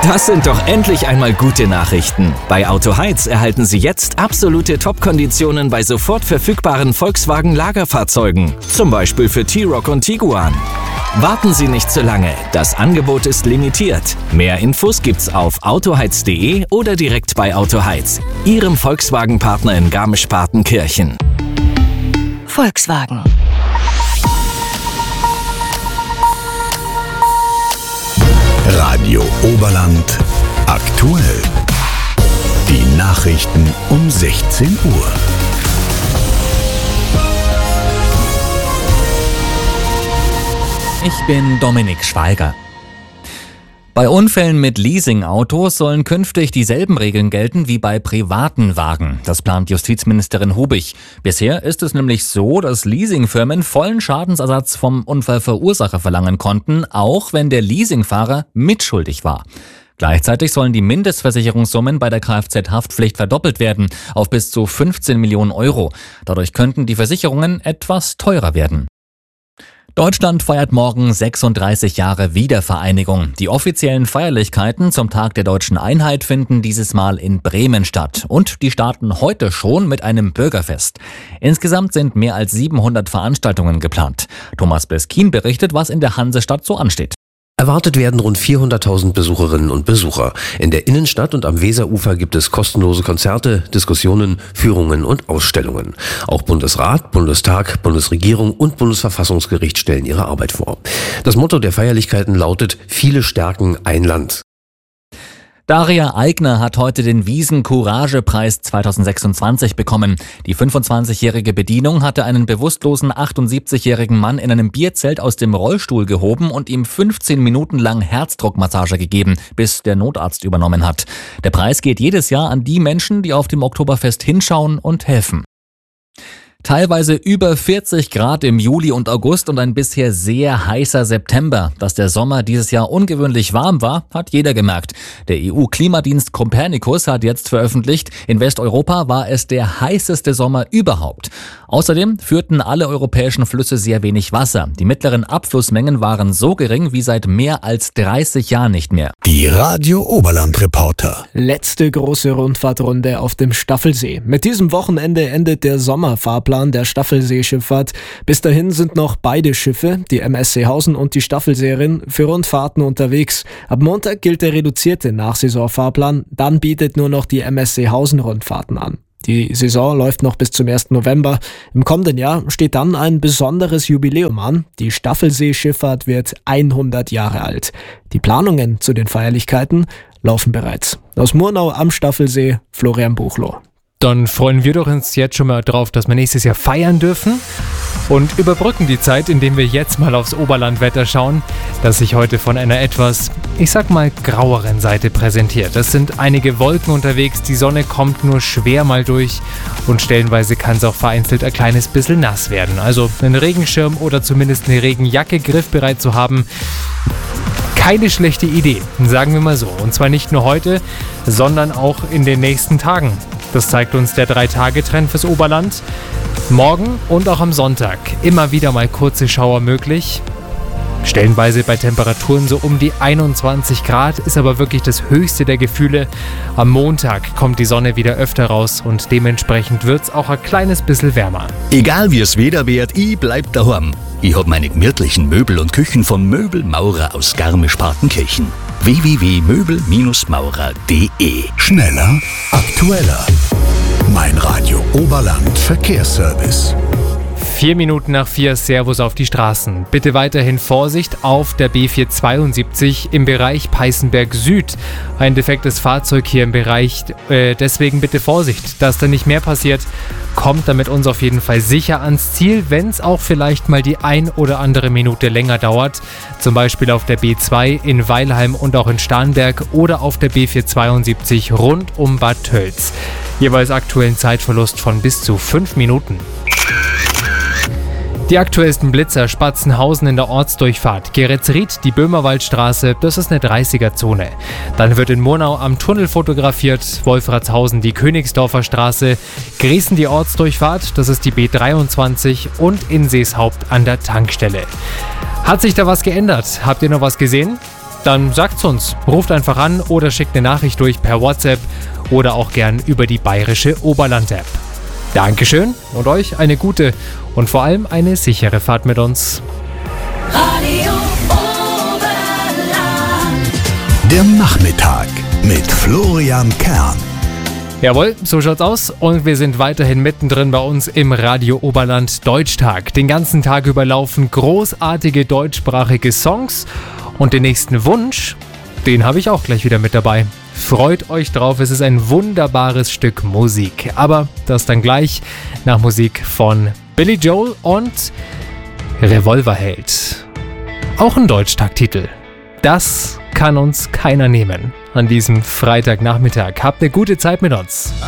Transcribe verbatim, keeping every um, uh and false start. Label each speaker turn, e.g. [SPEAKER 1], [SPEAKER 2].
[SPEAKER 1] Das sind doch endlich einmal gute Nachrichten. Bei Auto Heiz erhalten Sie jetzt absolute Top-Konditionen bei sofort verfügbaren Volkswagen-Lagerfahrzeugen. Zum Beispiel für T-Roc und Tiguan. Warten Sie nicht zu lange. Das Angebot ist limitiert. Mehr Infos gibt's auf autoheiz punkt de oder direkt bei Auto Heiz, Ihrem Volkswagen-Partner in Garmisch-Partenkirchen.
[SPEAKER 2] Volkswagen.
[SPEAKER 3] Radio Oberland aktuell. Die Nachrichten um sechzehn Uhr.
[SPEAKER 4] Ich bin Dominik Schweiger. Bei Unfällen mit Leasingautos sollen künftig dieselben Regeln gelten wie bei privaten Wagen. Das plant Justizministerin Hubig. Bisher ist es nämlich so, dass Leasingfirmen vollen Schadensersatz vom Unfallverursacher verlangen konnten, auch wenn der Leasingfahrer mitschuldig war. Gleichzeitig sollen die Mindestversicherungssummen bei der Kfz-Haftpflicht verdoppelt werden auf bis zu fünfzehn Millionen Euro. Dadurch könnten die Versicherungen etwas teurer werden. Deutschland feiert morgen sechsunddreißig Jahre Wiedervereinigung. Die offiziellen Feierlichkeiten zum Tag der deutschen Einheit finden dieses Mal in Bremen statt. Und die starten heute schon mit einem Bürgerfest. Insgesamt sind mehr als siebenhundert Veranstaltungen geplant. Thomas Beskin berichtet, was in der Hansestadt so ansteht.
[SPEAKER 5] Erwartet werden rund vierhunderttausend Besucherinnen und Besucher. In der Innenstadt und am Weserufer gibt es kostenlose Konzerte, Diskussionen, Führungen und Ausstellungen. Auch Bundesrat, Bundestag, Bundesregierung und Bundesverfassungsgericht stellen ihre Arbeit vor. Das Motto der Feierlichkeiten lautet: Viele stärken ein Land.
[SPEAKER 4] Daria Eigner hat heute den Wiesen-Courage-Preis zweitausendsechsundzwanzig bekommen. Die fünfundzwanzigjährige Bedienung hatte einen bewusstlosen achtundsiebzigjährigen Mann in einem Bierzelt aus dem Rollstuhl gehoben und ihm fünfzehn Minuten lang Herzdruckmassage gegeben, bis der Notarzt übernommen hat. Der Preis geht jedes Jahr an die Menschen, die auf dem Oktoberfest hinschauen und helfen. Teilweise über vierzig Grad im Juli und August und ein bisher sehr heißer September. Dass der Sommer dieses Jahr ungewöhnlich warm war, hat jeder gemerkt. Der E U-Klimadienst Copernicus hat jetzt veröffentlicht, in Westeuropa war es der heißeste Sommer überhaupt. Außerdem führten alle europäischen Flüsse sehr wenig Wasser. Die mittleren Abflussmengen waren so gering wie seit mehr als dreißig Jahren nicht mehr.
[SPEAKER 3] Die Radio Oberland Reporter.
[SPEAKER 6] Letzte große Rundfahrtrunde auf dem Staffelsee. Mit diesem Wochenende endet der Sommerfahrplan der Staffelseeschifffahrt. Bis dahin sind noch beide Schiffe, die M S Seehausen und die Staffelseerin, für Rundfahrten unterwegs. Ab Montag gilt der reduzierte Nachsaisonfahrplan. Dann bietet nur noch die M S Seehausen Rundfahrten an. Die Saison läuft noch bis zum ersten November. Im kommenden Jahr steht dann ein besonderes Jubiläum an. Die Staffelseeschifffahrt wird hundert Jahre alt. Die Planungen zu den Feierlichkeiten laufen bereits. Aus Murnau am Staffelsee, Florian Buchloh.
[SPEAKER 7] Dann freuen wir doch uns jetzt schon mal drauf, dass wir nächstes Jahr feiern dürfen und überbrücken die Zeit, indem wir jetzt mal aufs Oberlandwetter schauen, das sich heute von einer etwas, ich sag mal, graueren Seite präsentiert. Es sind einige Wolken unterwegs, die Sonne kommt nur schwer mal durch und stellenweise kann es auch vereinzelt ein kleines bisschen nass werden. Also einen Regenschirm oder zumindest eine Regenjacke griffbereit zu haben, keine schlechte Idee, sagen wir mal so. Und zwar nicht nur heute, sondern auch in den nächsten Tagen. Das zeigt uns der drei Tage Trend fürs Oberland. Morgen und auch am Sonntag immer wieder mal kurze Schauer möglich. Stellenweise bei Temperaturen so um die einundzwanzig Grad, ist aber wirklich das höchste der Gefühle. Am Montag kommt die Sonne wieder öfter raus und dementsprechend wird es auch ein kleines bisschen wärmer.
[SPEAKER 8] Egal wie es Wetter wird, ich bleib daheim. Ich hab meine gemütlichen Möbel und Küchen von Möbelmaurer aus Garmisch-Partenkirchen. w w w punkt möbel maurer punkt de.
[SPEAKER 3] Schneller, aktueller. Mein Radio Oberland Verkehrsservice.
[SPEAKER 7] Vier Minuten nach vier, Servus auf die Straßen. Bitte weiterhin Vorsicht auf der B vierhundertzweiundsiebzig im Bereich Peißenberg Süd. Ein defektes Fahrzeug hier im Bereich, äh, deswegen bitte Vorsicht, dass da nicht mehr passiert. Kommt damit uns auf jeden Fall sicher ans Ziel, wenn es auch vielleicht mal die ein oder andere Minute länger dauert. Zum Beispiel auf der B zwei in Weilheim und auch in Starnberg oder auf der B vierhundertzweiundsiebzig rund um Bad Tölz. Jeweils aktuellen Zeitverlust von bis zu fünf Minuten. Die aktuellsten Blitzer: Spatzenhausen in der Ortsdurchfahrt, Geretsried die Böhmerwaldstraße, das ist eine dreißiger-Zone. Dann wird in Murnau am Tunnel fotografiert, Wolfratshausen die Königsdorfer Straße, Griesen die Ortsdurchfahrt, das ist die B dreiundzwanzig und in Seeshaupt an der Tankstelle. Hat sich da was geändert? Habt ihr noch was gesehen? Dann sagt's uns. Ruft einfach an oder schickt eine Nachricht durch per WhatsApp oder auch gern über die bayerische Oberland-App. Dankeschön und euch eine gute und vor allem eine sichere Fahrt mit uns.
[SPEAKER 3] Radio Oberland. Der Nachmittag mit Florian Kern.
[SPEAKER 7] Jawohl, so schaut's aus und wir sind weiterhin mittendrin bei uns im Radio Oberland Deutschtag. Den ganzen Tag über laufen großartige deutschsprachige Songs und den nächsten Wunsch, den habe ich auch gleich wieder mit dabei. Freut euch drauf, es ist ein wunderbares Stück Musik. Aber das dann gleich nach Musik von Billy Joel und Revolverheld. Auch ein Deutschtag-Titel. Das kann uns keiner nehmen an diesem Freitagnachmittag. Habt eine gute Zeit mit uns.